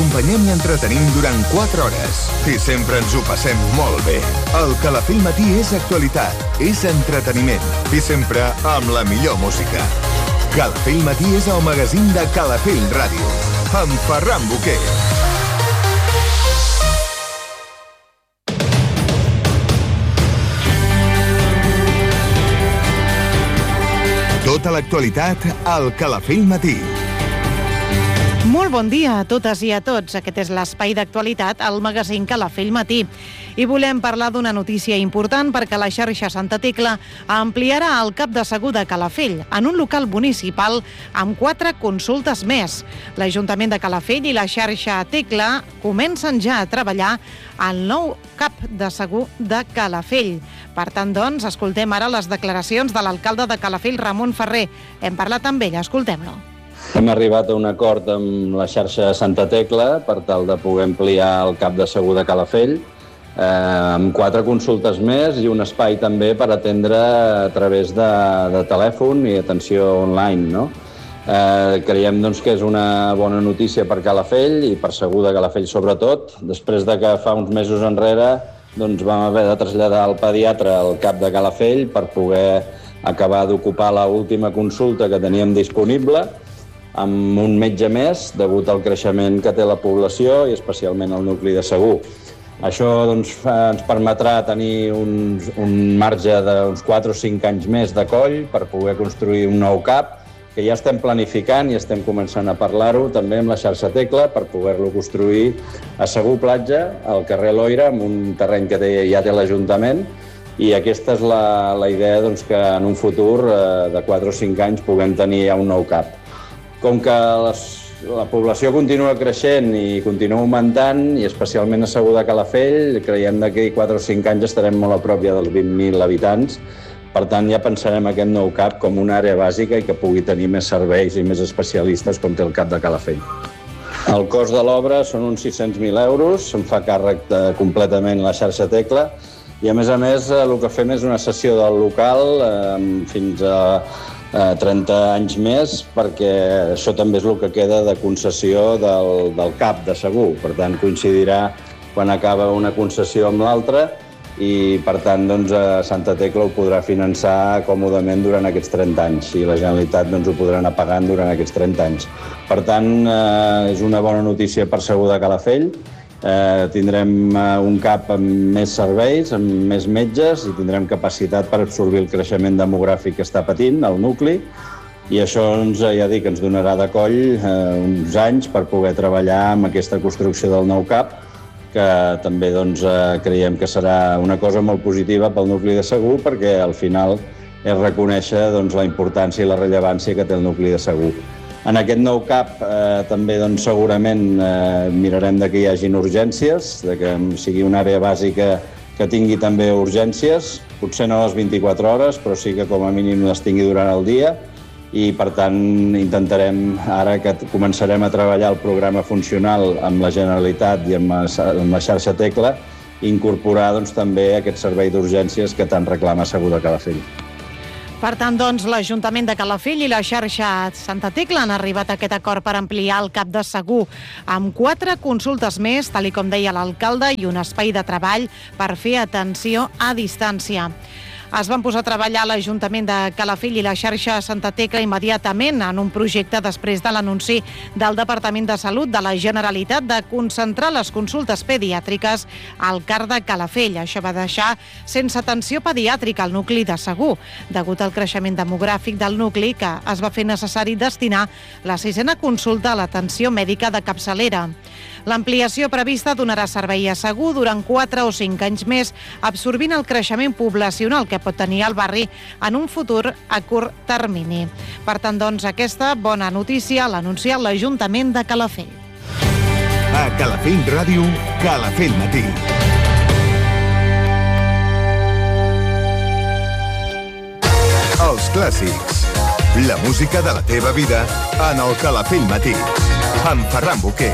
acompanyem i entretenim durant 4 hores. I sempre ens ho passem molt bé. El Calafell Matí és actualitat, és entreteniment. I sempre amb la millor música. Calafell Matí és el magazín de Calafell Ràdio. Amb Ferran Boquer. Tota l'actualitat al Calafell Matí. Molt bon dia a totes i a tots. Aquest és l'espai d'actualitat al magazín Calafell Matí. I volem parlar d'una notícia important perquè la xarxa Santa Tecla ampliarà el cap de segur de Calafell en un local municipal amb 4 consultes més. L'Ajuntament de Calafell i la xarxa Tecla comencen ja a treballar al nou cap de segur de Calafell. Per tant, doncs, escoltem ara les declaracions de l'alcalde de Calafell, Ramon Ferrer. Hem parlat amb ell, escoltem-lo. Hem arribat a un acord amb la xarxa Santa Tecla per tal de poder ampliar el cap de segur de Calafell amb 4 consultes més i un espai també per atendre a través de telèfon i atenció online, no? Creiem doncs, que és una bona notícia per Calafell i per segur de Calafell sobretot, després de que fa uns mesos enrere doncs, vam haver de traslladar el pediatre al cap de Calafell per poder acabar d'ocupar l'última consulta que teníem disponible amb un metge més, degut al creixement que té la població i especialment el nucli de Segur. Això doncs, ens permetrà tenir un marge d'uns 4 o 5 anys més de coll per poder construir un nou CAP, que ja estem planificant i estem començant a parlar-ho també amb la xarxa Tecla per poder-lo construir a Segur Platja, al carrer Loira, amb un terreny que ja té l'Ajuntament, i aquesta és la idea doncs, que en un futur de 4 o 5 anys puguem tenir ja un nou CAP. Com que la població continua creixent i continua augmentant, i especialment a Segur de Calafell, creiem que d'aquí 4 o 5 anys estarem molt a prop ja dels 20.000 habitants. Per tant, ja pensarem aquest nou CAP com una àrea bàsica i que pugui tenir més serveis i més especialistes com té el CAP de Calafell. El cost de l'obra són uns 600.000 euros, se'n fa càrrec completament la xarxa Tecla, i a més, el que fem és una cessió del local fins a 30 anys més, perquè això també és el que queda de concessió del CAP de Segur. Per tant, coincidirà quan acaba una concessió amb l'altra i, per tant, doncs, Santa Tecla ho podrà finançar còmodament durant aquests 30 anys i la Generalitat doncs, ho podrà anar pagant durant aquests 30 anys. Per tant, és una bona notícia per Segur de Calafell. Tindrem un CAP amb més serveis, amb més metges i tindrem capacitat per absorbir el creixement demogràfic que està patint el nucli, i això ja dic, ens donarà de coll uns anys per poder treballar amb aquesta construcció del nou CAP, que també doncs, creiem que serà una cosa molt positiva pel nucli de Segur, perquè al final és reconèixer doncs, la importància i la rellevància que té el nucli de Segur. En aquest nou CAP també doncs, segurament mirarem que hi hagin urgències, que sigui una àrea bàsica que tingui també urgències, potser no a les 24 hores, però sí que com a mínim les tingui durant el dia, i per tant intentarem, ara que començarem a treballar el programa funcional amb la Generalitat i amb la xarxa Tecla, incorporar doncs, també aquest servei d'urgències que tant reclama Segur de Calafell. Per tant, doncs, l'Ajuntament de Calafell i la xarxa Santa Tecla han arribat a aquest acord per ampliar el cap de segur amb 4 consultes més, tal com deia l'alcalde, i un espai de treball per fer atenció a distància. Es van posar a treballar l'Ajuntament de Calafell i la xarxa Santa Tecla immediatament en un projecte després de l'anunci del Departament de Salut de la Generalitat de concentrar les consultes pediàtriques al CAR de Calafell. Això va deixar sense atenció pediàtrica al nucli de Segur, degut al creixement demogràfic del nucli, que es va fer necessari destinar la 6a consulta a l'atenció mèdica de capçalera. L'ampliació prevista donarà servei a Segur durant 4 o 5 anys més, absorbint el creixement poblacional que pot tenir el barri en un futur a curt termini. Per tant, doncs, aquesta bona notícia l'ha anunciat l'Ajuntament de Calafell. A Calafell Ràdio, Calafell Matí. Els clàssics. La música de la teva vida en el Calafell Matí. Amb Ferran Boquer.